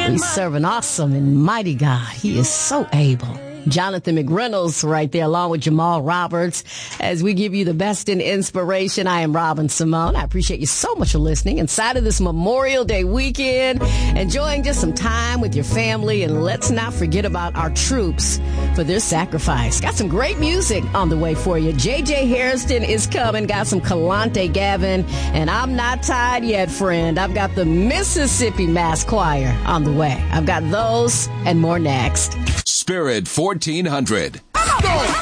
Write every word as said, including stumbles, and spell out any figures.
We serve an awesome and mighty God. He is so able. Jonathan McReynolds right there, along with Jamal Roberts, as we give you the best in inspiration. I am Robin Simone. I appreciate you so much for listening inside of this Memorial Day weekend, enjoying just some time with your family, and let's not forget about our troops for their sacrifice. Got some great music on the way for you. J J Hairston is coming. Got some Kalante Gavin, and I'm not tired yet, friend. I've got the Mississippi Mass Choir on the way. I've got those and more next. Spirit fourteen hundred.